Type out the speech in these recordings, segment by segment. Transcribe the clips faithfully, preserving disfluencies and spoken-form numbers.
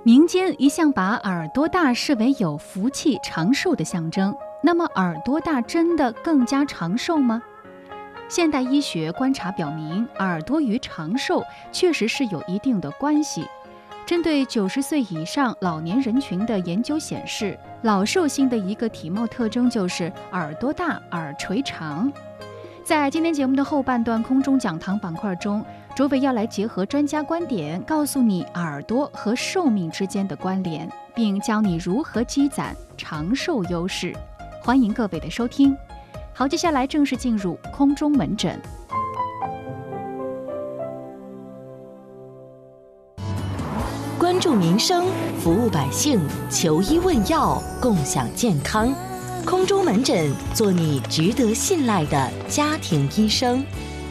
民间一向把耳朵大视为有福气长寿的象征，那么耳朵大真的更加长寿吗？现代医学观察表明，耳朵与长寿确实是有一定的关系。针对九十岁以上老年人群的研究显示，老寿星的一个体貌特征就是耳朵大、耳垂长。在今天节目的后半段空中讲堂板块中，卓伟要来结合专家观点，告诉你耳朵和寿命之间的关联，并教你如何积攒长寿优势。欢迎各位的收听。好，接下来正式进入空中门诊。 关注民生，服务百姓，求医问药，共享健康。空中门诊，做你值得信赖的家庭医生。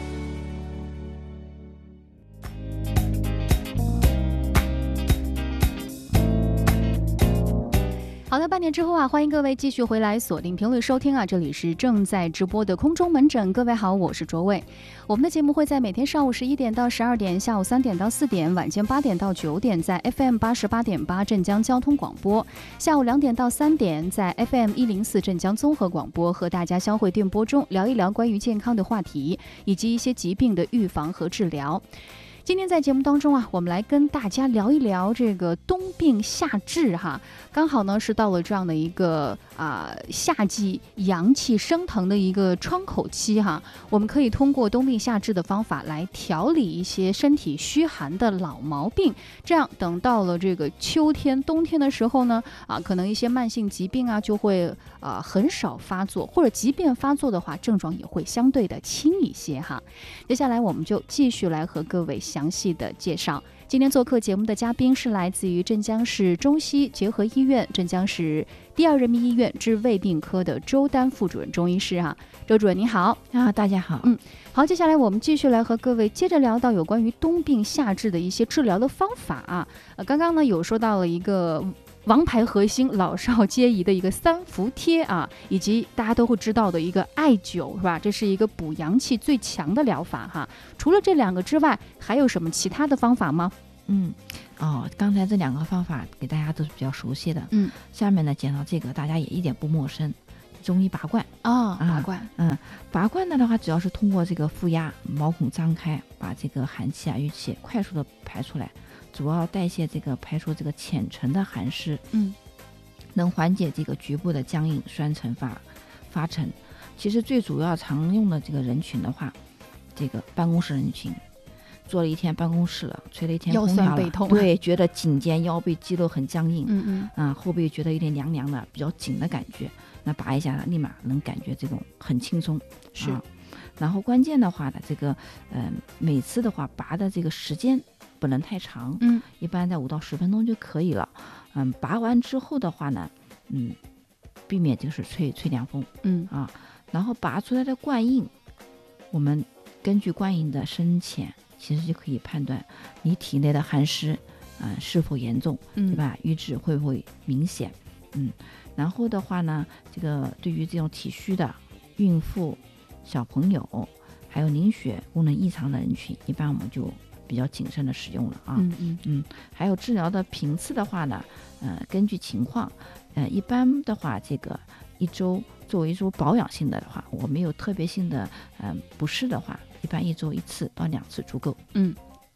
好的，半点之后啊，欢迎各位继续回来锁定频率收听啊，这里是正在直播的空中门诊。各位好，我是卓伟。我们的节目会在每天上午十一点到十二点，下午三点到四点，晚间八点到九点，在 F M 八十八点八镇江交通广播；下午两点到三点，在 F M 一零四镇江综合广播，和大家相会电波中聊一聊关于健康的话题，以及一些疾病的预防和治疗。今天在节目当中啊，我们来跟大家聊一聊这个冬病夏治哈，刚好呢是到了这样的一个啊、呃、夏季阳气升腾的一个窗口期哈，我们可以通过冬病夏治的方法来调理一些身体虚寒的老毛病，这样等到了这个秋天冬天的时候呢啊，可能一些慢性疾病啊就会啊、呃、很少发作，或者即便发作的话，症状也会相对的轻一些哈。接下来我们就继续来和各位详细的介绍。今天做客节目的嘉宾是来自于镇江市中西结合医院镇江市第二人民医院治胃病科的周丹副主任中医师哈。周主任你好。 啊，大家好。 嗯，好，接下来我们继续来和各位接着聊到有关于冬病夏治的一些治疗的方法啊。呃，刚刚呢有说到了一个王牌核心老少皆宜的一个三伏贴啊，以及大家都会知道的一个艾灸是吧？这是一个补阳气最强的疗法哈。除了这两个之外，还有什么其他的方法吗？ 嗯，哦，刚才这两个方法给大家都是比较熟悉的。嗯，下面呢讲到这个大家也一点不陌生，中医拔罐啊、哦，拔罐。 嗯，拔罐呢的话，主要是通过这个负压，毛孔张开，把这个寒气啊、郁气快速的排出来。主要代谢这个排出这个浅层的寒湿，嗯，能缓解这个局部的僵硬、酸沉发发沉。其实最主要常用的这个人群的话，这个办公室人群，坐了一天办公室了，吹了一天空调了，腰酸背痛，对，觉得颈肩腰背肌肉很僵硬，嗯嗯，啊，后背觉得有点凉凉的，比较紧的感觉，那拔一下立马能感觉这种很轻松， 是。 啊、然后关键的话呢，这个嗯、呃，每次的话拔的这个时间不能太长，嗯，一般在五到十分钟就可以了。嗯，拔完之后的话呢，嗯，避免就是吹吹凉风，嗯啊，然后拔出来的罐印，我们根据罐印的深浅，其实就可以判断你体内的寒湿，嗯、呃，是否严重，对吧？瘀滞会不会明显？嗯，然后的话呢，这个对于这种体虚的孕妇、小朋友，还有凝血功能异常的人群，一般我们就比较谨慎的使用了啊，嗯嗯嗯，还有治疗的频次的话呢，呃，根据情况，呃，一般的话，这个一周作为一周保养性的话，我没有特别性的嗯、呃、不适的话，一般一周一次到两次足够，嗯。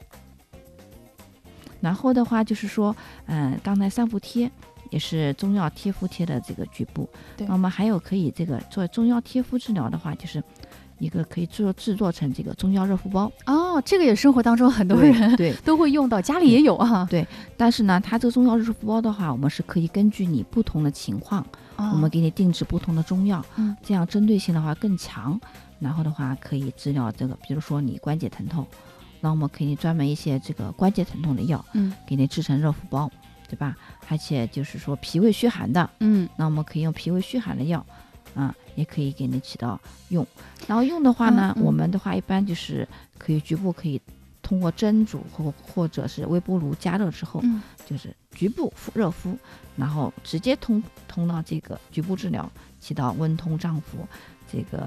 然后的话就是说，嗯、呃，刚才三伏贴也是中药贴敷贴的这个局部，对，那我们还有可以这个做中药贴敷治疗的话，就是一个可以做制作成这个中药热敷包哦，这个也生活当中很多人对都会用到，家里也有啊。 对，但是呢，它这个中药热敷包的话，我们是可以根据你不同的情况，哦、我们给你定制不同的中药，嗯，这样针对性的话更强。然后的话可以治疗这个，比如说你关节疼痛，那我们可以专门一些这个关节疼痛的药，嗯，给你制成热敷包，对吧？而且就是说脾胃虚寒的，嗯，那我们可以用脾胃虚寒的药。啊、嗯，也可以给你起到用，然后用的话呢，嗯嗯、我们的话一般就是可以局部可以通过蒸煮或或者是微波炉加热之后，嗯、就是局部热敷，然后直接通通到这个局部治疗，起到温通胀腹、这个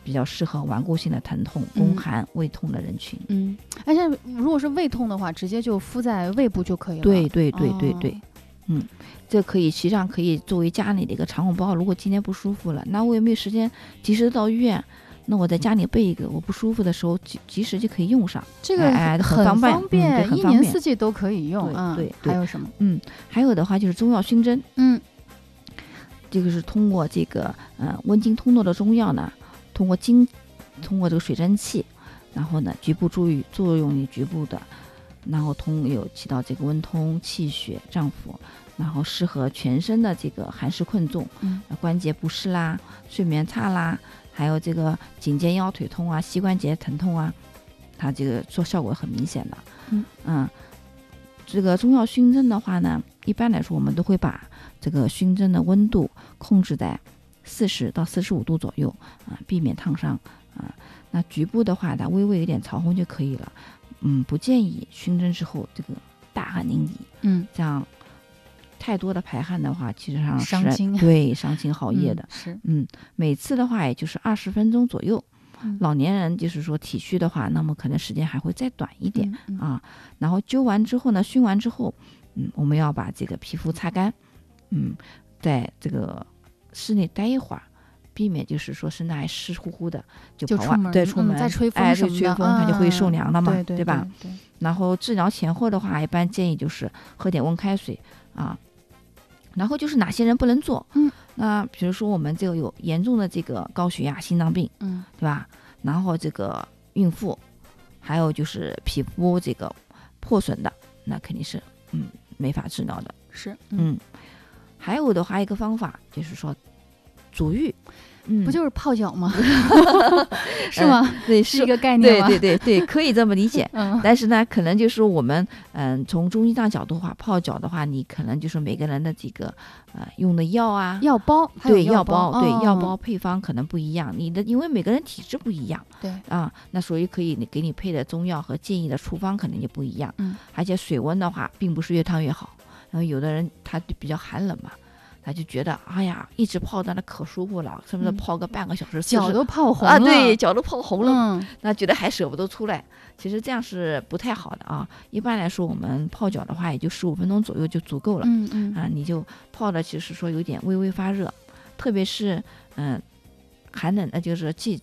比较适合顽固性的疼痛、宫寒、胃痛的人群。 嗯，而且如果是胃痛的话，直接就敷在胃部就可以了。 对对对对对， 哦、 嗯，这可以实际上可以作为家里的一个常用包。如果今天不舒服了，那我也没有时间及时到医院，那我在家里备一个，我不舒服的时候及及时就可以用上。 这个哎很方便， 方便， 嗯、 一年四季都可以用。 对 对, 对，还有什么？ 嗯，还有的话就是中药熏蒸。 嗯， 这个是通过这个呃温经通络的中药呢，通过经通过这个水蒸气，然后呢局部注意作用于局部的。然后通有起到这个温通气血脏腑，然后适合全身的这个寒湿困重， 嗯， 关节不适啦、睡眠差啦，还有这个颈肩腰腿痛啊、膝关节疼痛啊，它这个做效果很明显的。 嗯嗯，这个中药熏蒸的话呢，一般来说我们都会把这个熏蒸的温度控制在四十到四十五度左右啊，避免烫伤啊。那局部的话，它微微有点潮红就可以了。嗯，不建议熏蒸之后这个大汗淋漓， 嗯， 这样太多的排汗的话，其实上是伤津， 对伤津耗液的。 嗯、是， 嗯，每次的话也就是二十分钟左右。 嗯、 老年人就是说体虚的话，那么可能时间还会再短一点、 嗯嗯、 啊。然后灸完之后呢，熏完之后，嗯，我们要把这个皮肤擦干，嗯，在这个室内待一会儿。避免就是说身上还湿乎乎的，就就出门， 对，出门、 嗯、再吹风什么的， 哎，吹风它就会受凉了嘛， 啊、对, 对, 对吧？ 对对。 然后治疗前后的话，一般建议就是喝点温开水啊。然后就是哪些人不能做？ 嗯， 那比如说我们这个有严重的这个高血压、心脏病， 嗯， 对吧？然后这个孕妇，还有就是皮肤这个破损的，那肯定是嗯没法治疗的。 是， 嗯，嗯还有的话一个方法就是说足浴。嗯， 不就是泡脚吗？是吗？ 嗯、对， 是一个概念吗？ 对对对对，可以这么理解。 嗯， 但是呢，可能就是我们嗯、呃，从中医上角度的话，泡脚的话，你可能就是每个人的这个呃用的药啊， 药包， 对药包，对、 哦、 药包配方可能不一样。你的因为每个人体质不一样， 对啊，那所以可以给你配的中药和建议的处方肯定就不一样。 嗯， 而且水温的话，并不是越烫越好。然后有的人他比较寒冷嘛。他就觉得哎呀，一直泡在那可舒服了，是不是泡个半个小时， 脚、嗯、都泡红了啊？对，脚都泡红了， 嗯， 那觉得还舍不得出来。其实这样是不太好的啊。一般来说，我们泡脚的话，也就十五分钟左右就足够了。 嗯嗯啊，你就泡的，其实说有点微微发热，特别是嗯、呃、寒冷，那就是季